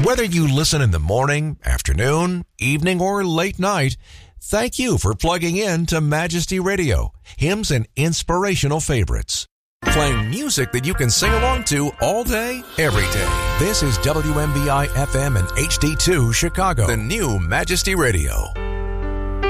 Whether you listen in the morning, afternoon, evening, or late night, thank you for plugging in to Majesty Radio, hymns and inspirational favorites. Playing music that you can sing along to all day, every day. This is WMBI FM and HD2 Chicago, the new Majesty Radio.